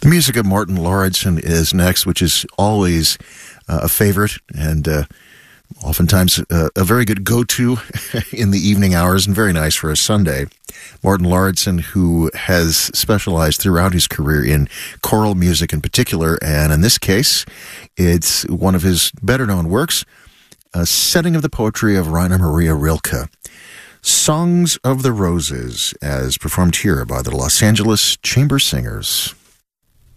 The music of Morten Lauridsen is next, which is always a favorite and oftentimes a very good go-to in the evening hours and very nice for a Sunday. Morten Lauridsen, who has specialized throughout his career in choral music in particular, and in this case, it's one of his better-known works, a setting of the poetry of Rainer Maria Rilke. Songs of the Roses, as performed here by the Los Angeles Chamber Singers.